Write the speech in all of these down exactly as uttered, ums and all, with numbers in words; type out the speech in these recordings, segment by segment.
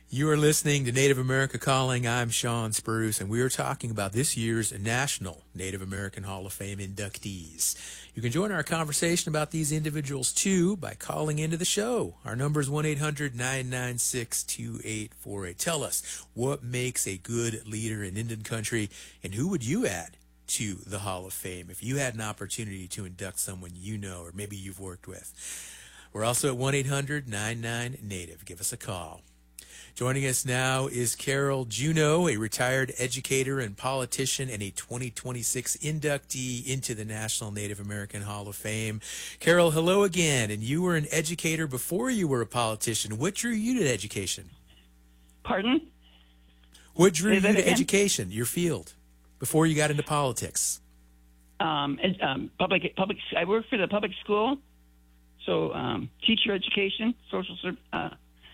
You are listening to Native America Calling. I'm Sean Spruce, and we are talking about this year's National Native American Hall of Fame inductees. You can join our conversation about these individuals, too, by calling into the show. Our number is one eight hundred nine nine six two eight four eight. Tell us, what makes a good leader in Indian country, and who would you add to the Hall of Fame if you had an opportunity to induct someone you know or maybe you've worked with? We're also at one eight hundred nine nine Native. Give us a call. Joining us now is Carol Juneau, a retired educator and politician and a twenty twenty-six inductee into the National Native American Hall of Fame. Carol, hello again. And you were an educator before you were a politician. What drew you to education? Pardon? What drew Say you that to again? education, your field, before you got into politics? Um, ed- um, public, public. I work for the public school, so um, teacher education, social service. Uh,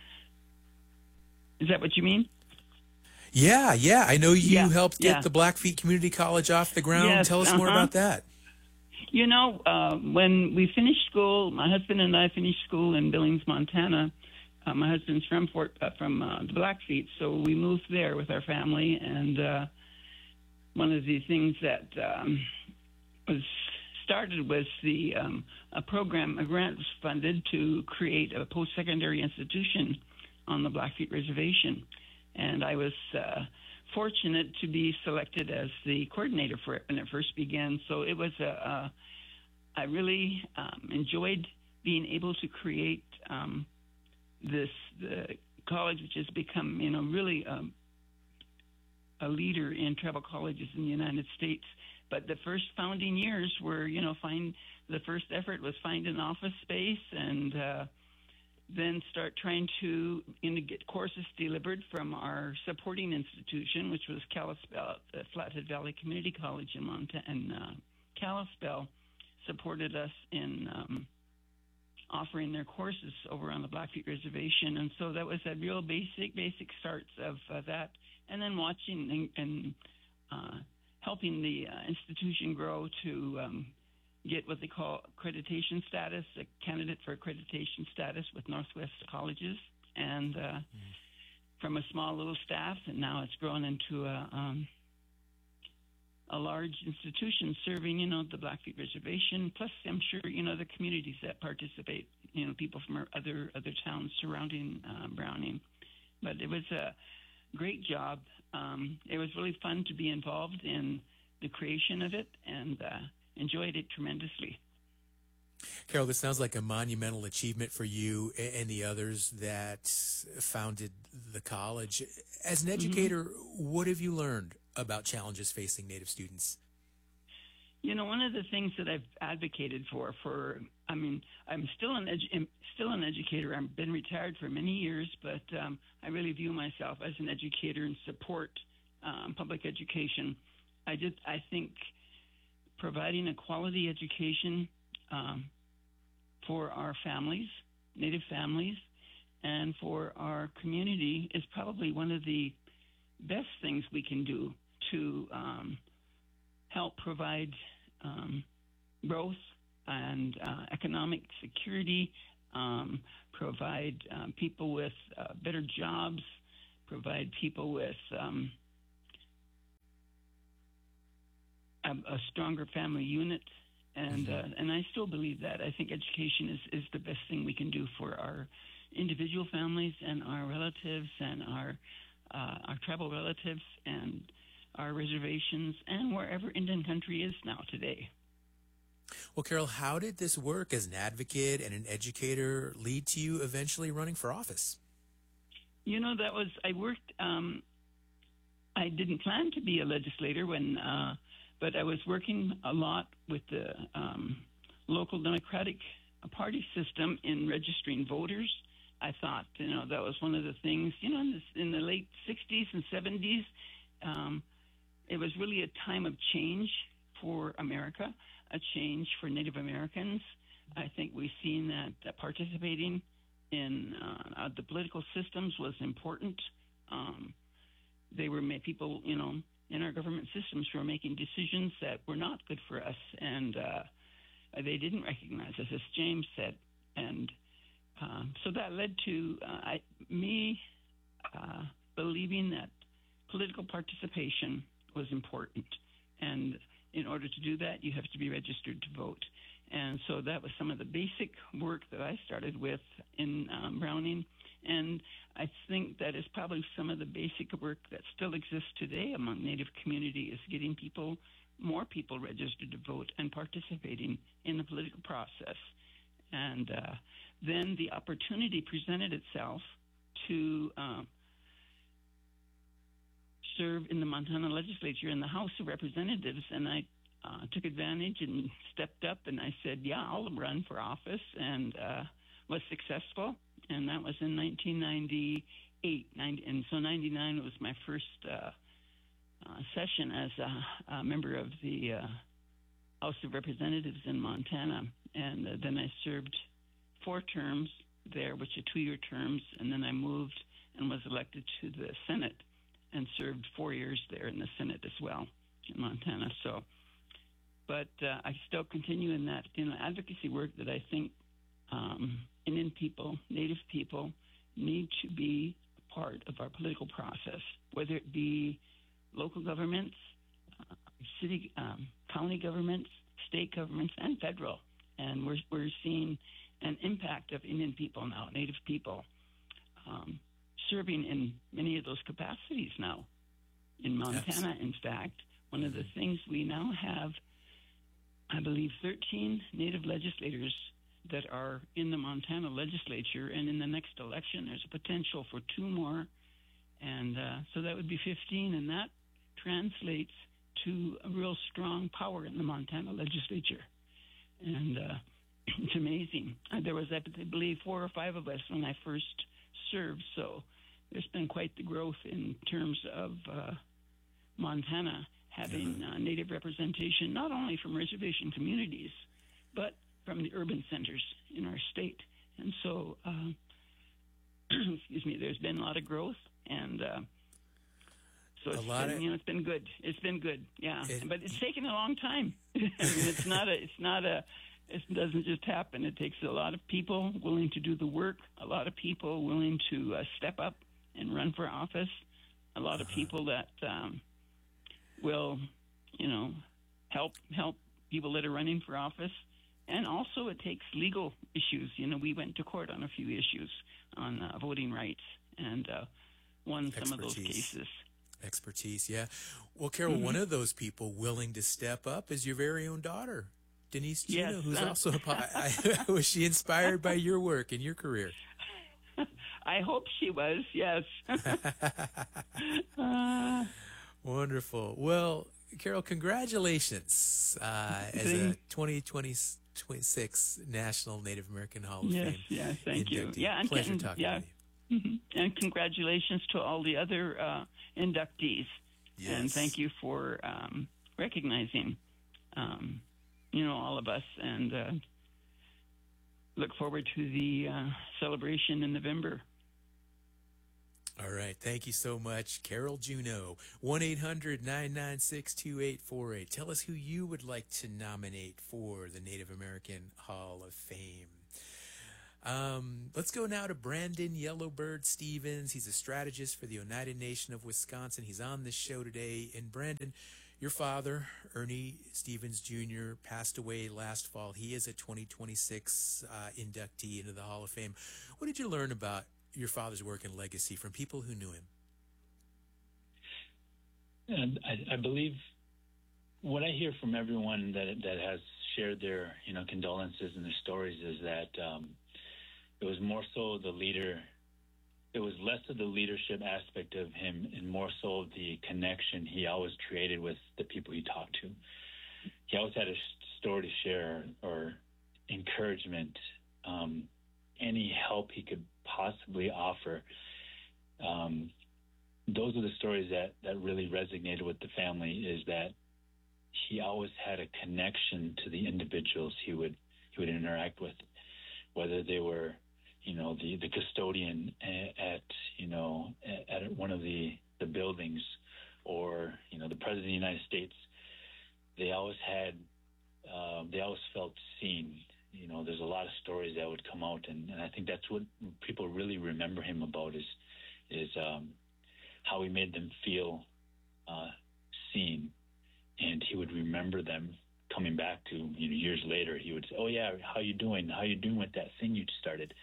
Is that what you mean? Yeah, yeah. I know you Yeah, helped get yeah. the Blackfeet Community College off the ground. Yes, Tell us more uh-huh. about that. You know, uh, when we finished school, my husband and I finished school in Billings, Montana. Uh, my husband's from Fort, uh, from uh, the Blackfeet, so we moved there with our family. And uh, one of the things that um, was started was the um, a program, a grant was funded to create a post-secondary institution on the Blackfeet Reservation. And I was uh, fortunate to be selected as the coordinator for it when it first began. So it was a, a I really um, enjoyed being able to create um, this the college, which has become, you know, really um, a leader in tribal colleges in the United States. But the first founding years were, you know, find the first effort was find an office space and uh, then start trying to you know, get courses delivered from our supporting institution, which was Kalispell, uh, Flathead Valley Community College in Montana. And uh, Kalispell supported us in um, offering their courses over on the Blackfeet Reservation. And so that was a real basic, basic starts of uh, that. And then watching and, and uh, helping the uh, institution grow to um, get what they call accreditation status, a candidate for accreditation status with Northwest Colleges, and uh, mm. from a small little staff, and now it's grown into a um, a large institution serving, you know, the Blackfeet Reservation. Plus, I'm sure, you know, the communities that participate, you know, people from other other towns surrounding uh, Browning. But it was a great job. Um, it was really fun to be involved in the creation of it, and uh, enjoyed it tremendously. Carol, this sounds like a monumental achievement for you and the others that founded the college. As an educator, mm-hmm. what have you learned about challenges facing Native students? You know, one of the things that I've advocated for, for I mean, I'm still an edu- still an educator. I've been retired for many years, but um, I really view myself as an educator and support um, public education. I did. I think providing a quality education um, for our families, Native families, and for our community is probably one of the best things we can do to um, help provide um, growth and uh, economic security, um, provide um, people with uh, better jobs, provide people with um, a, a stronger family unit, and uh, and I still believe that. I think education is, is the best thing we can do for our individual families and our relatives and our uh, our tribal relatives and our reservations and wherever Indian country is now today. Well, Carol, how did this work as an advocate and an educator lead to you eventually running for office? You know, that was, I worked, um, I didn't plan to be a legislator when, uh, but I was working a lot with the um, local Democratic Party system in registering voters. I thought, you know, that was one of the things, you know, in, this, in the late sixties and seventies, um, it was really a time of change for America, a change for Native Americans. I think we've seen that uh, participating in uh, uh, the political systems was important. Um, they were ma- people, you know, in our government systems who were making decisions that were not good for us, and uh, they didn't recognize us, as James said. And um, so that led to uh, I, me uh, believing that political participation was important. And in order to do that, you have to be registered to vote. And so that was some of the basic work that I started with in um, Browning. And I think that is probably some of the basic work that still exists today among Native community, is getting people, more people registered to vote and participating in the political process. And uh, then the opportunity presented itself to uh, serve in the Montana legislature in the House of Representatives, and I uh, took advantage and stepped up, and I said, yeah, I'll run for office, and uh, was successful, and that was in nineteen ninety-eight, and so ninety-nine was my first uh, uh, session as a, a member of the uh, House of Representatives in Montana, and uh, then I served four terms there, which are two-year terms, and then I moved and was elected to the Senate and served four years there in the Senate as well in Montana. So, but uh, I still continue in that you know advocacy work that I think um, Indian people, Native people, need to be a part of our political process, whether it be local governments, uh, city, um, county governments, state governments, and federal. And we're we're seeing an impact of Indian people now, Native people, um, serving in many of those capacities now. In Montana, in fact, one of the things we now have, I believe, thirteen Native legislators that are in the Montana legislature, and in the next election, there's a potential for two more, and uh, so that would be fifteen, and that translates to a real strong power in the Montana legislature. And uh, it's amazing. Uh, there was, I believe, four or five of us when I first served, so there's been quite the growth in terms of uh, Montana having uh, Native representation, not only from reservation communities, but from the urban centers in our state. And so, uh, excuse me, there's been a lot of growth, and uh, so it's a lot been, of, you know, it's been good. It's been good, yeah. It, but it's taken a long time. I mean, it's not a, it's not a, it doesn't just happen. It takes a lot of people willing to do the work, a lot of people willing to uh, step up and run for office, a lot uh-huh. of people that um, will, you know, help help people that are running for office. And also it takes legal issues. You know, we went to court on a few issues on uh, voting rights and uh, won some of those cases. Expertise, yeah. Well, Carol, mm-hmm. one of those people willing to step up is your very own daughter, Denise Juneau, yes, who's uh, also a I, was she inspired by your work and your career? I hope she was, yes. uh, Wonderful. Well, Carol, congratulations uh, as a twenty twenty-six National Native American Hall of yes, Fame. Yes, thank inductee. you. Yeah, and Pleasure and, talking yeah. with you. Mm-hmm. And congratulations to all the other uh, inductees. Yes. And thank you for um, recognizing, um, you know, all of us. And uh, look forward to the uh, celebration in November. All right. Thank you so much, Carol Juneau. one eight hundred nine nine six two eight four eight. Tell us who you would like to nominate for the Native American Hall of Fame. Um, let's go now to Brandon Yellowbird Stevens. He's a strategist for the Oneida Nation of Wisconsin. He's on this show today. And Brandon, your father, Ernie Stevens Junior, passed away last fall. He is a twenty twenty-six uh, inductee into the Hall of Fame. What did you learn about your father's work and legacy from people who knew him? And I, I believe what I hear from everyone that that has shared their, you know, condolences and their stories is that um, it was more so the leader. It was less of the leadership aspect of him and more so the connection he always created with the people he talked to. He always had a story to share or encouragement, um, any help he could possibly offer. Um, those are the stories that, that really resonated with the family, is that he always had a connection to the individuals he would he would interact with, whether they were, you know, the, the custodian at, you know, at, at one of the, the buildings, or, you know, the President of the United States. They always had, uh, they always felt seen. You know, there's a lot of stories that would come out, and, and I think that's what people really remember him about, is is um, how he made them feel uh, seen, and he would remember them coming back to, you know, years later. He would say, "Oh yeah, how you doing? How you doing with that thing you started?"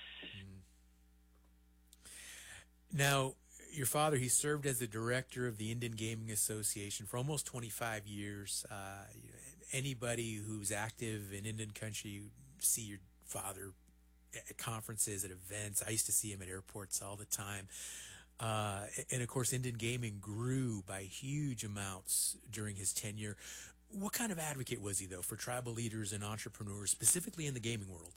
Now, your father, he served as the director of the Indian Gaming Association for almost twenty-five years. Uh, anybody who's active in Indian country, you see your father at conferences, at events. I used to see him at airports all the time. Uh, and of course, Indian gaming grew by huge amounts during his tenure. What kind of advocate was he, though, for tribal leaders and entrepreneurs, specifically in the gaming world?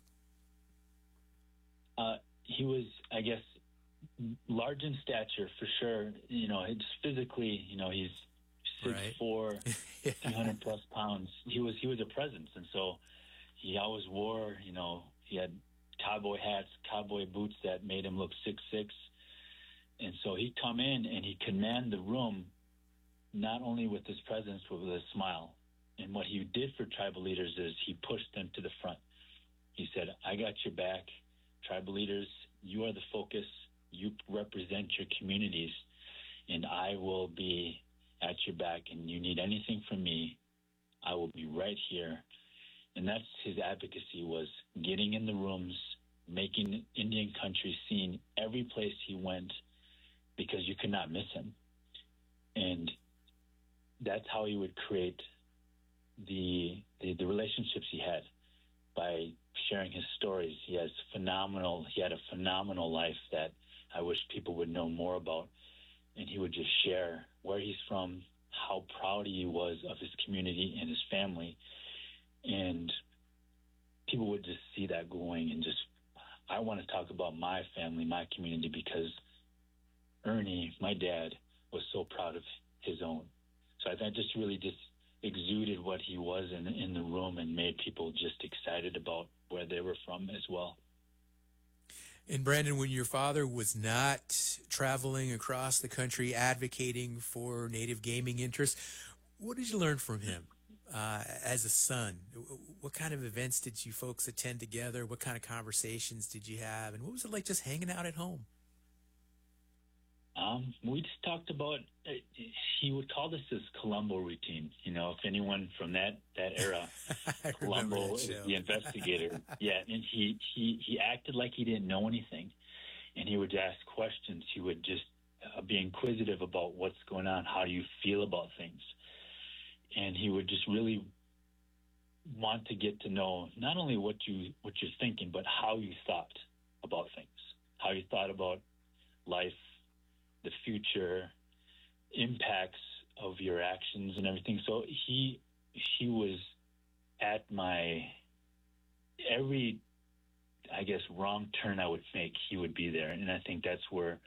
Uh, he was, I guess, large in stature for sure. You know, it's physically, you know, he's six Right. four, three hundred plus pounds. He was he was a presence, and so he always wore, you know, he had cowboy hats, cowboy boots that made him look six six. And so he'd come in and he'd command the room, not only with his presence, but with a smile. And what he did for tribal leaders is he pushed them to the front. He said, "I got your back. Tribal leaders, you are the focus. You represent your communities, and I will be at your back. And you need anything from me, I will be right here." And that's his advocacy, was getting in the rooms, making Indian country seen every place he went, because you could not miss him. And that's how he would create the, the the relationships he had, by sharing his stories. He has phenomenal, he had a phenomenal life that I wish people would know more about. And he would just share where he's from, how proud he was of his community and his family. And people would just see that going and just, I want to talk about my family, my community, because Ernie, my dad, was so proud of his own. So I think just really just exuded what he was in, in the room and made people just excited about where they were from as well. And Brandon, when your father was not traveling across the country advocating for native gaming interests, what did you learn from him uh, as a son? What kind of events did you folks attend together? What kind of conversations did you have? And what was it like just hanging out at home? Um, we just talked about, uh, he would call this his Columbo routine. You know, if anyone from that, that era, Columbo is the investigator. Yeah, and he, he, he acted like he didn't know anything. And he would ask questions. He would just uh, be inquisitive about what's going on, how you feel about things. And he would just really want to get to know not only what, you, what you're thinking, but how you thought about things, how you thought about life, the future, impacts of your actions and everything. So he he was at my every, I guess, wrong turn I would make, he would be there. And I think that's where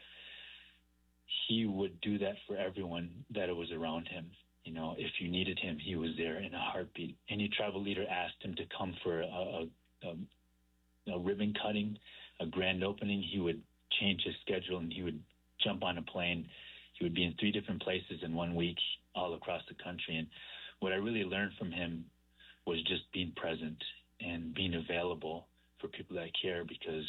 he would do that for everyone that was around him. You know, if you needed him, he was there in a heartbeat. Any tribal leader asked him to come for a, a, a, a ribbon cutting, a grand opening, he would change his schedule and he would jump on a plane. He would be in three different places in one week all across the country. And what I really learned from him was just being present and being available for people that care, because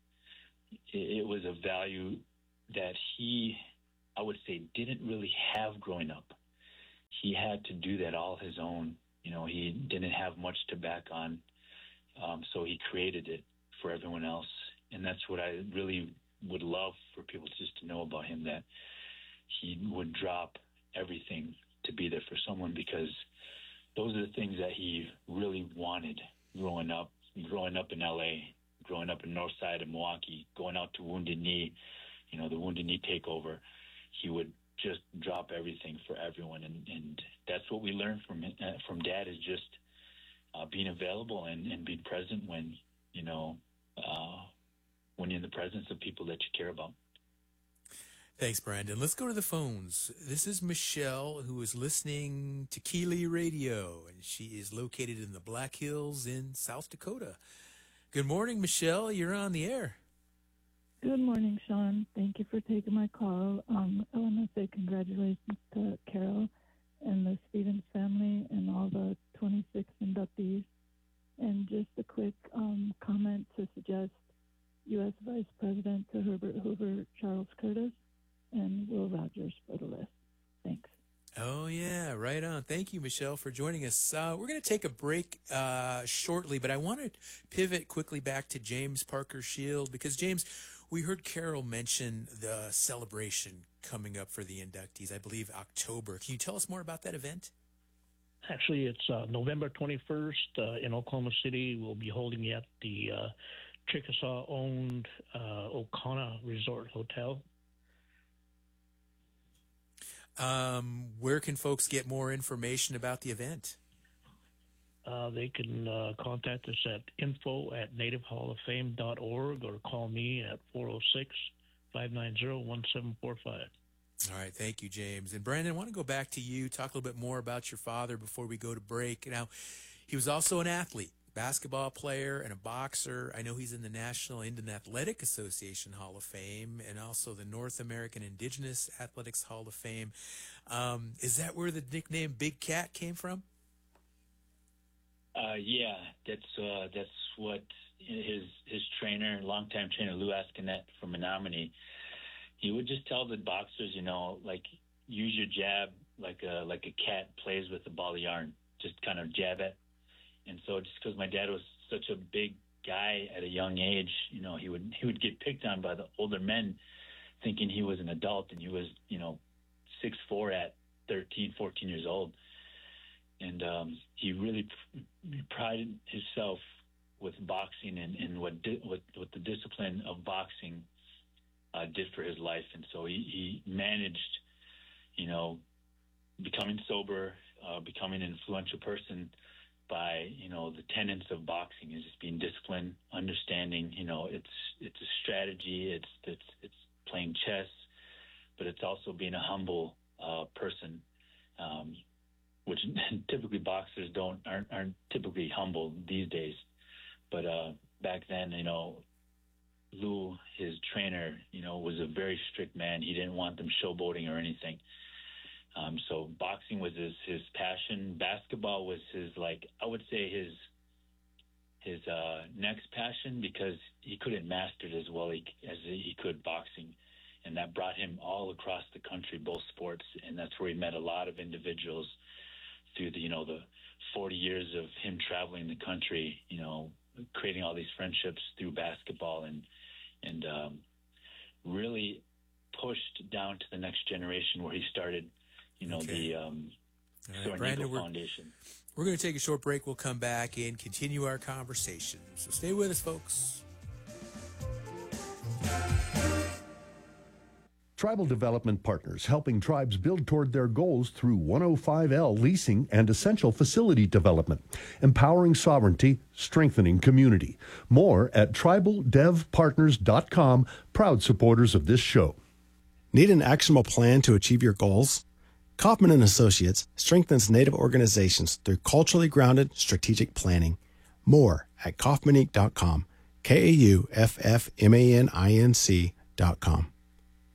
it, it was a value that he, I would say, didn't really have growing up. He had to do that all his own. You know, he didn't have much to back on, um, so he created it for everyone else. And that's what I really would love for people just to know about him, that he would drop everything to be there for someone, because those are the things that he really wanted growing up, growing up in L A, growing up in north side of Milwaukee, going out to Wounded Knee, you know, the Wounded Knee takeover. He would just drop everything for everyone. And, and that's what we learned from uh, from Dad, is just uh, being available and, and being present when, you know, uh, when you're in the presence of people that you care about. Thanks, Brandon. Let's go to the phones. This is Michelle, who is listening to Keeley Radio, and she is located in the Black Hills in South Dakota. Good morning, Michelle. You're on the air. Good morning, Sean. Thank you for taking my call. Um, I want to say congratulations to Carol and the Stevens family and all the twenty-six inductees. And just a quick um, comment to suggest U S Vice President to Herbert Hoover, Charles Curtis, and Will Rogers for the list. Thanks. Oh, yeah, right on. Thank you, Michelle, for joining us. Uh, we're going to take a break uh, shortly, but I want to pivot quickly back to James Parker Shield because, James, we heard Carol mention the celebration coming up for the inductees, I believe October. Can you tell us more about that event? Actually, it's uh, November twenty-first uh, in Oklahoma City. We'll be holding it at the uh, Chickasaw-owned uh, O'Connor Resort Hotel. Um, where can folks get more information about the event? Uh, they can uh, contact us at info at native hall of fame dot org or call me at four oh six, five nine zero, one seven four five. All right. Thank you, James. And Brandon, I want to go back to you, talk a little bit more about your father before we go to break. Now, he was also an athlete, basketball player and a boxer. I know he's in the National Indian Athletic Association Hall of Fame and also the North American Indigenous Athletics Hall of Fame. Um, is that where the nickname Big Cat came from? Uh, yeah, that's uh, that's what his his trainer, longtime trainer Lou Ascanet from Menominee, he would just tell the boxers, you know, like use your jab like a like a cat plays with a ball of yarn, just kind of jab it. And so just because my dad was such a big guy at a young age, you know, he would he would get picked on by the older men thinking he was an adult, and he was, you know, six foot four at thirteen, fourteen years old. And um, he really prided himself with boxing and, and what, di- what what the discipline of boxing uh, did for his life. And so he, he managed, you know, becoming sober, uh, becoming an influential person by, you know, the tenets of boxing is just being disciplined, understanding, you know, it's it's a strategy, it's it's it's playing chess, but it's also being a humble uh, person. Um, which typically boxers don't aren't, aren't typically humble these days. But uh, back then, you know, Lou, his trainer, you know, was a very strict man. He didn't want them showboating or anything. Um, so boxing was his, his passion. Basketball was his, like, I would say his his uh, next passion, because he couldn't master it as well he, as he could boxing. And that brought him all across the country, both sports. And that's where he met a lot of individuals through the, you know, the forty years of him traveling the country, you know, creating all these friendships through basketball, and and um, really pushed down to the next generation where he started, you know, okay. the um, right, Soaring Brandon, Eagle we're, Foundation. We're going to take a short break. We'll come back and continue our conversation. So stay with us, folks. Tribal Development Partners, helping tribes build toward their goals through one oh five L leasing and essential facility development, empowering sovereignty, strengthening community. More at tribal dev partners dot com, proud supporters of this show. Need an actionable plan to achieve your goals? Kaufman and Associates strengthens Native organizations through culturally grounded strategic planning. More at kaufman inc dot com, K A U F F M A N I N C dot com.